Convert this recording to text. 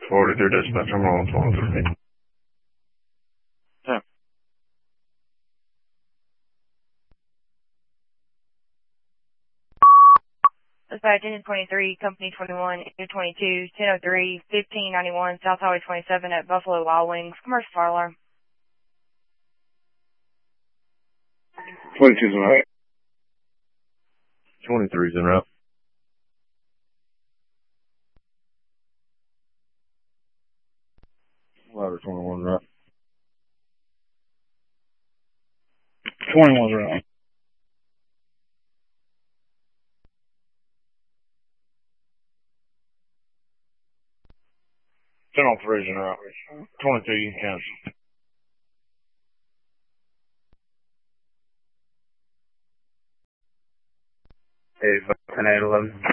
Forwarded your dispatch. I'm on 23. Yeah. Dispatch engine 23, company 21, engine 22, 1003, 1591, South Highway 27 at Buffalo Wild Wings, commercial fire alarm. 22's in route. 23's en route. Ladder 21 route. 21's route. General 3's en route. 22, you can cancel. Hey, 10-8-11.